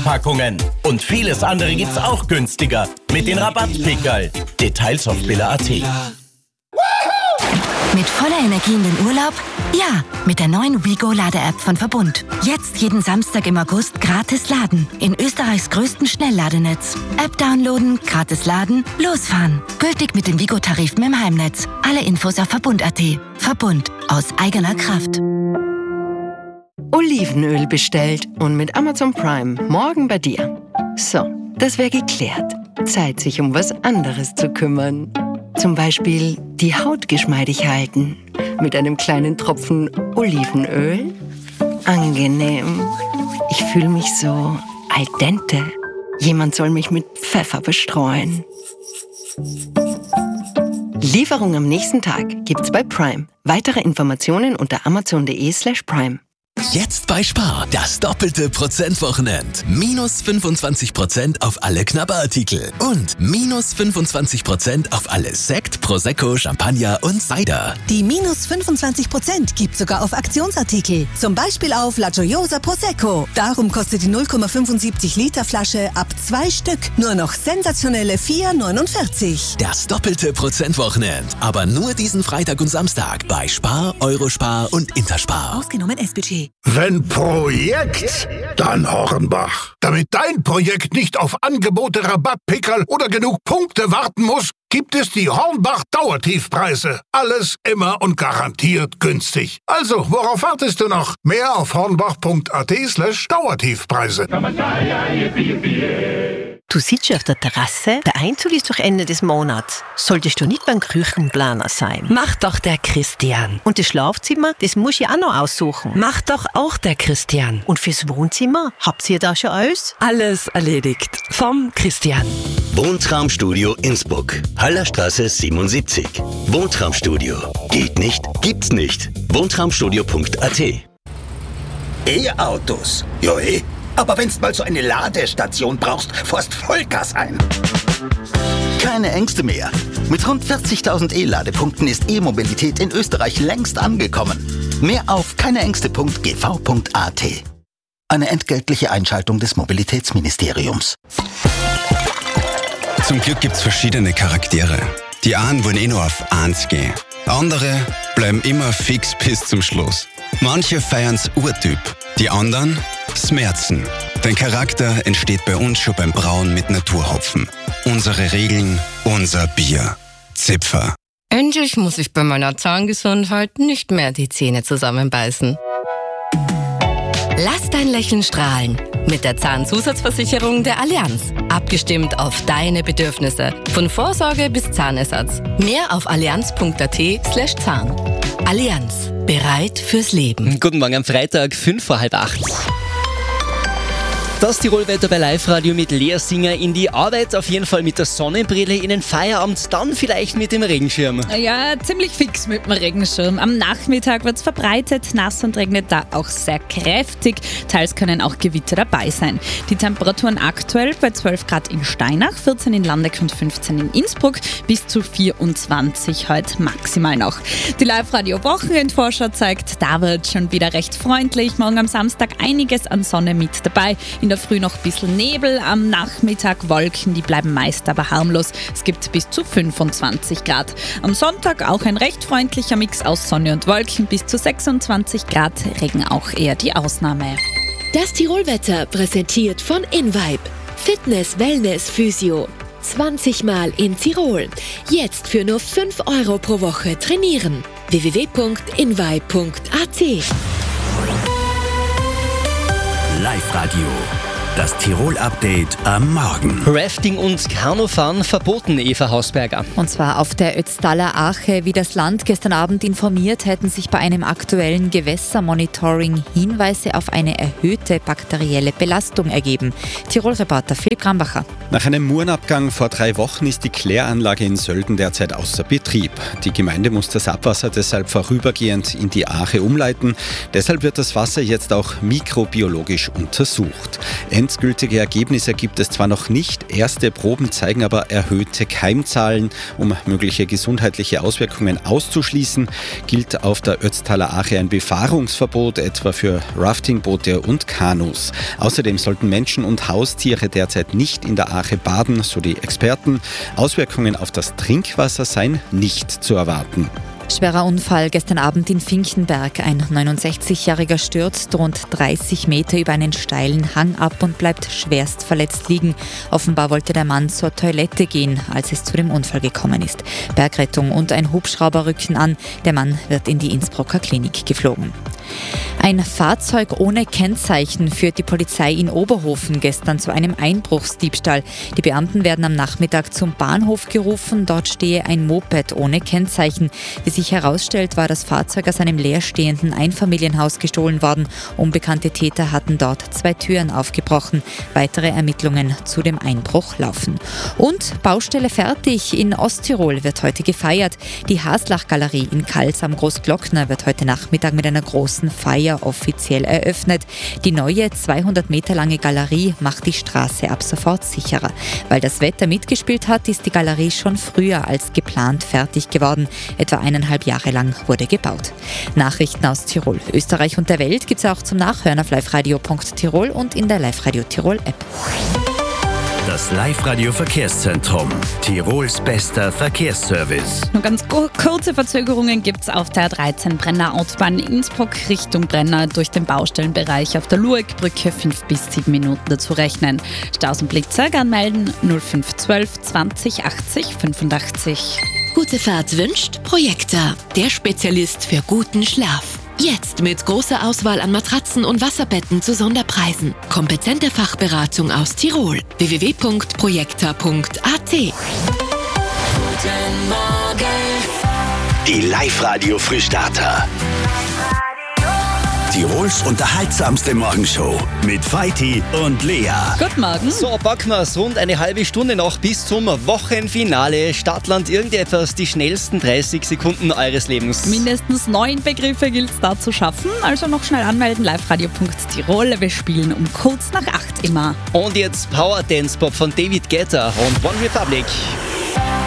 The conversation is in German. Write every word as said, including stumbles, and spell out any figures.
Packungen. Und vieles andere gibt's auch günstiger mit den Rabattpickerl. Details auf billa punkt at. Mit voller Energie in den Urlaub? Ja, mit der neuen WeGo-Lade-App von Verbund. Jetzt jeden Samstag im August gratis laden. In Österreichs größten Schnellladenetz. App downloaden, gratis laden, losfahren. Gültig mit den WeGo-Tarifen im Heimnetz. Alle Infos auf verbund punkt at. Verbund. Aus eigener Kraft. Olivenöl bestellt und mit Amazon Prime morgen bei dir. So, das wäre geklärt. Zeit, sich um was anderes zu kümmern. Zum Beispiel die Haut geschmeidig halten. Mit einem kleinen Tropfen Olivenöl. Angenehm. Ich fühle mich so al dente. Jemand soll mich mit Pfeffer bestreuen. Lieferung am nächsten Tag gibt's bei Prime. Weitere Informationen unter amazon.de slash prime. Jetzt bei Spar, das doppelte Prozentwochenend. Minus fünfundzwanzig Prozent auf alle Knabberartikel und minus fünfundzwanzig Prozent auf alle Sekt, Prosecco, Champagner und Cider. Die minus fünfundzwanzig Prozent gibt sogar auf Aktionsartikel. Zum Beispiel auf La Gioiosa Prosecco. Darum kostet die null Komma fünfundsiebzig Liter Flasche ab zwei Stück nur noch sensationelle vier neunundvierzig. Das doppelte Prozentwochenend. Aber nur diesen Freitag und Samstag bei Spar, Eurospar und Interspar. Ausgenommen S Budget. Wenn Projekt, dann Hornbach. Damit dein Projekt nicht auf Angebote, Rabattpickerl oder genug Punkte warten muss, gibt es die Hornbach Dauertiefpreise. Alles immer und garantiert günstig. Also, worauf wartest du noch? Mehr auf hornbach punkt at slash Dauertiefpreise. Du sitzt schon auf der Terrasse, der Einzug ist doch Ende des Monats. Solltest du nicht beim Küchenplaner sein? Mach doch der Christian. Und das Schlafzimmer, das muss ich auch noch aussuchen. Mach doch auch der Christian. Und fürs Wohnzimmer, habt ihr da schon alles? Alles erledigt. Vom Christian. Wohntraumstudio Innsbruck. Hallerstraße siebenundsiebzig. Wohntraumstudio. Geht nicht? Gibt's nicht. Wohntraumstudio punkt at. E-Autos. Ja, eh. Aber wenn's mal so eine Ladestation brauchst, fährst Vollgas ein. Keine Ängste mehr. Mit rund vierzigtausend E-Ladepunkten ist E-Mobilität in Österreich längst angekommen. Mehr auf keineängste punkt g v punkt a t. Eine entgeltliche Einschaltung des Mobilitätsministeriums. Zum Glück gibt's verschiedene Charaktere. Die einen wollen eh nur auf eins gehen. Andere bleiben immer fix bis zum Schluss. Manche feiern's Urtyp, die anderen Smerzen. Dein Charakter entsteht bei uns schon beim Brauen mit Naturhopfen. Unsere Regeln, unser Bier. Zipfer. Endlich muss ich bei meiner Zahngesundheit nicht mehr die Zähne zusammenbeißen. Lass dein Lächeln strahlen. Mit der Zahnzusatzversicherung der Allianz. Abgestimmt auf deine Bedürfnisse. Von Vorsorge bis Zahnersatz. Mehr auf allianz punkt at slash Zahn. Allianz. Bereit fürs Leben. Guten Morgen am Freitag, fünf vor halb acht. Das Tirolwetter bei Live-Radio mit Lea Singer in die Arbeit, auf jeden Fall mit der Sonnenbrille, in den Feierabend, dann vielleicht mit dem Regenschirm. Ja, ziemlich fix mit dem Regenschirm. Am Nachmittag wird es verbreitet, nass und regnet da auch sehr kräftig. Teils können auch Gewitter dabei sein. Die Temperaturen aktuell bei zwölf Grad in Steinach, vierzehn in Landeck und fünfzehn in Innsbruck, bis zu vierundzwanzig heute maximal noch. Die Live-Radio-Wochenendvorschau zeigt, da wird schon wieder recht freundlich. Morgen am Samstag einiges an Sonne mit dabei. In der Früh noch ein bisschen Nebel, am Nachmittag Wolken, die bleiben meist aber harmlos. Es gibt bis zu fünfundzwanzig Grad. Am Sonntag auch ein recht freundlicher Mix aus Sonne und Wolken, bis zu sechsundzwanzig Grad, Regen auch eher die Ausnahme. Das Tirolwetter präsentiert von InVibe. Fitness, Wellness, Physio. zwanzig Mal in Tirol. Jetzt für nur fünf Euro pro Woche trainieren. w w w punkt invibe punkt a t. Live-Radio. Das Tirol-Update am Morgen. Rafting und Kanufahren verboten, Eva Hausberger. Und zwar auf der Ötztaler Ache. Wie das Land gestern Abend informiert, hätten sich bei einem aktuellen Gewässermonitoring Hinweise auf eine erhöhte bakterielle Belastung ergeben. Tirol-Reporter Philipp Grambacher. Nach einem Murenabgang vor drei Wochen ist die Kläranlage in Sölden derzeit außer Betrieb. Die Gemeinde muss das Abwasser deshalb vorübergehend in die Ache umleiten. Deshalb wird das Wasser jetzt auch mikrobiologisch untersucht. Endgültige Ergebnisse gibt es zwar noch nicht, erste Proben zeigen aber erhöhte Keimzahlen. Um mögliche gesundheitliche Auswirkungen auszuschließen, gilt auf der Ötztaler Ache ein Befahrungsverbot, etwa für Raftingboote und Kanus. Außerdem sollten Menschen und Haustiere derzeit nicht in der Ache baden, so die Experten. Auswirkungen auf das Trinkwasser seien nicht zu erwarten. Schwerer Unfall gestern Abend in Finkenberg. Ein neunundsechzigjähriger stürzt rund dreißig Meter über einen steilen Hang ab und bleibt schwerst verletzt liegen. Offenbar wollte der Mann zur Toilette gehen, als es zu dem Unfall gekommen ist. Bergrettung und ein Hubschrauber rücken an. Der Mann wird in die Innsbrucker Klinik geflogen. Ein Fahrzeug ohne Kennzeichen führt die Polizei in Oberhofen gestern zu einem Einbruchsdiebstahl. Die Beamten werden am Nachmittag zum Bahnhof gerufen. Dort stehe ein Moped ohne Kennzeichen. Wie sich herausstellt, war das Fahrzeug aus einem leerstehenden Einfamilienhaus gestohlen worden. Unbekannte Täter hatten dort zwei Türen aufgebrochen. Weitere Ermittlungen zu dem Einbruch laufen. Und Baustelle fertig. In Osttirol wird heute gefeiert. Die Haslach-Galerie in Kals am Großglockner wird heute Nachmittag mit einer großen Feier offiziell eröffnet. Die neue zweihundert Meter lange Galerie macht die Straße ab sofort sicherer. Weil das Wetter mitgespielt hat, ist die Galerie schon früher als geplant fertig geworden. Etwa eineinhalb Jahre lang wurde gebaut. Nachrichten aus Tirol, Österreich und der Welt gibt es auch zum Nachhören auf liveradio punkt tirol und in der Live-Radio Tirol App. Das Live-Radio-Verkehrszentrum. Tirols bester Verkehrsservice. Nur ganz kurze Verzögerungen gibt es auf der dreizehn Brenner Autobahn Innsbruck Richtung Brenner durch den Baustellenbereich auf der Lueckbrücke fünf bis sieben Minuten dazu rechnen. Staus und Blitzer anmelden null fünf eins zwei zwanzig achtzig fünfundachtzig. Gute Fahrt wünscht Projekta, der Spezialist für guten Schlaf. Jetzt mit großer Auswahl an Matratzen und Wasserbetten zu Sonderpreisen. Kompetente Fachberatung aus Tirol. w w w punkt projekta punkt a t. Guten Morgen. Die Live-Radio-Frühstarter. Tirols unterhaltsamste Morgenshow mit Feiti und Lea. Guten Morgen. So, packen wir es rund eine halbe Stunde noch bis zum Wochenfinale. Stadtland irgendetwas, die schnellsten dreißig Sekunden eures Lebens. Mindestens neun Begriffe gilt es da zu schaffen. Also noch schnell anmelden, liveradio punkt tirol. Wir spielen um kurz nach acht immer. Und jetzt Power Dance Pop von David Guetta und One Republic.